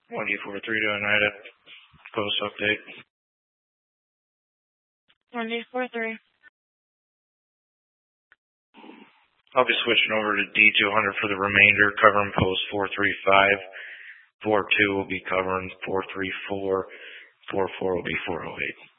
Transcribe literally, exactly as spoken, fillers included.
one D four three to Oneida. Post update. one D four three. I'll be switching over to D two hundred for the remainder, covering post four three five. four two will be covering four three four. four four will be four oh eight.